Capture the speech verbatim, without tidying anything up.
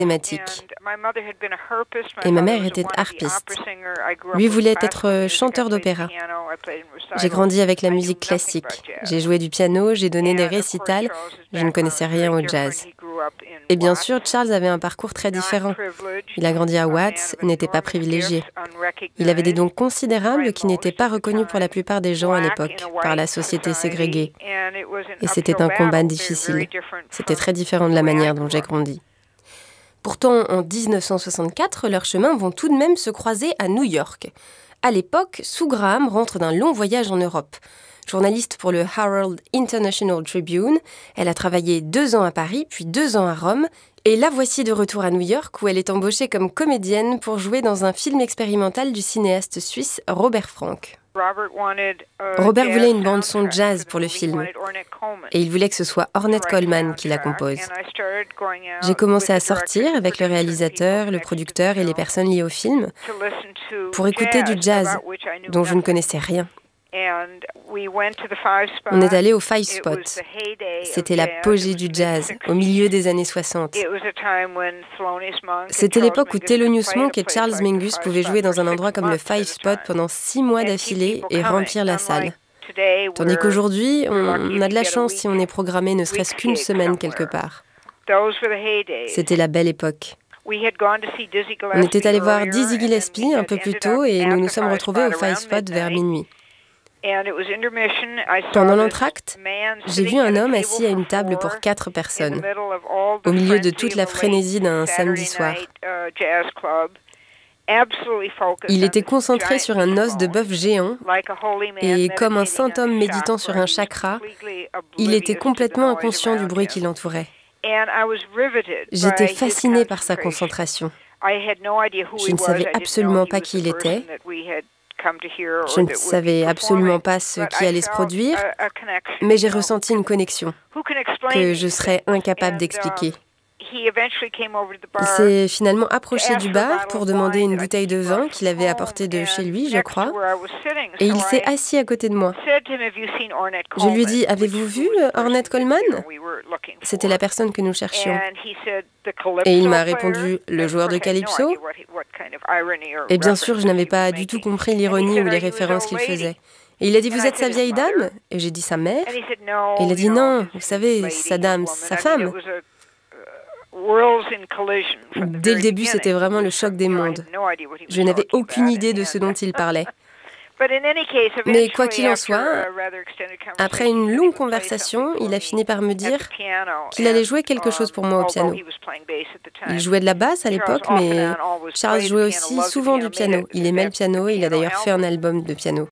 thématique. Et ma mère était harpiste. Lui voulait être chanteur d'opéra. J'ai grandi avec la musique classique. J'ai joué du piano, j'ai donné des récitals. Je ne connaissais rien au jazz. Et bien sûr, Charles avait un parcours très différent. Il a grandi à Watts et n'était pas privilégié. Il avait des dons considérables qui n'étaient pas reconnus pour la plupart des gens à l'époque, par la société ségrégée. Et c'était un combat difficile. C'était très différent de la manière dont j'ai grandi. Pourtant, en dix-neuf cent soixante-quatre, leurs chemins vont tout de même se croiser à New York. À l'époque, Sue Graham rentre d'un long voyage en Europe. Journaliste pour le Herald International Tribune, elle a travaillé deux ans à Paris, puis deux ans à Rome. Et la voici de retour à New York, où elle est embauchée comme comédienne pour jouer dans un film expérimental du cinéaste suisse Robert Frank. Robert voulait une bande-son jazz pour le film, et il voulait que ce soit Ornette Coleman qui la compose. J'ai commencé à sortir avec le réalisateur, le producteur et les personnes liées au film pour écouter du jazz dont je ne connaissais rien. On est allé au Five Spot. C'était l'apogée du jazz, au milieu des années soixante. C'était l'époque où Thelonious Monk et Charles Mingus pouvaient jouer dans un endroit comme le Five Spot pendant six mois d'affilée et remplir la salle. Tandis qu'aujourd'hui, on a de la chance si on est programmé ne serait-ce qu'une semaine quelque part. C'était la belle époque. On était allé voir Dizzy Gillespie un peu plus tôt et nous nous sommes retrouvés au Five Spot vers minuit. Pendant l'entracte, j'ai vu un homme assis à une table pour quatre personnes, au milieu de toute la frénésie d'un samedi soir. Il était concentré sur un os de bœuf géant et, comme un saint homme méditant sur un chakra, il était complètement inconscient du bruit qui l'entourait. J'étais fascinée par sa concentration. Je ne savais absolument pas qui il était. Je ne savais absolument pas ce qui allait se produire, mais j'ai ressenti une connexion que je serais incapable d'expliquer. Il s'est finalement approché du bar pour demander une bouteille de vin qu'il avait apportée de chez lui, je crois, et il s'est assis à côté de moi. Je lui ai dit « Avez-vous vu Ornette Coleman ?» C'était la personne que nous cherchions. Et il m'a répondu « Le joueur de calypso ?» Et bien sûr, je n'avais pas du tout compris l'ironie ou les références qu'il faisait. Et il a dit « Vous êtes sa vieille dame ?» Et j'ai dit « Sa mère ?» Et il a dit « Non, vous savez, sa dame, sa femme. » Dès le début, c'était vraiment le choc des mondes. Je n'avais aucune idée de ce dont il parlait. Mais quoi qu'il en soit, après une longue conversation, il a fini par me dire qu'il allait jouer quelque chose pour moi au piano. Il jouait de la basse à l'époque, mais Charles jouait aussi souvent du piano. Il aimait le piano et il a d'ailleurs fait un album de piano.